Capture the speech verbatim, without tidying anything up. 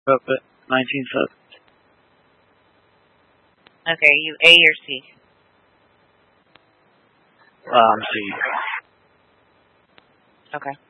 Up at nineteen foot. Okay, you A or C? Um, C. Okay.